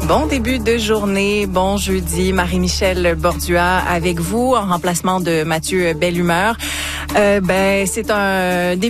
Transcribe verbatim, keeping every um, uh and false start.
Bon début de journée, bon jeudi. Marie-Michel Bordua avec vous en remplacement de Mathieu Bellumeur. Euh, ben, c'est un début